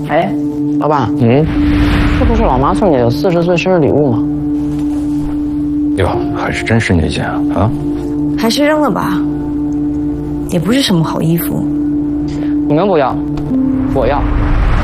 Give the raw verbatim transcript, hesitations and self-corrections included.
哎，老板，嗯，这不是老妈送你的四十岁生日礼物吗？ 哟，还是真是那件啊！啊， 还是扔了吧，也不是什么好衣服。 你们不要，我要。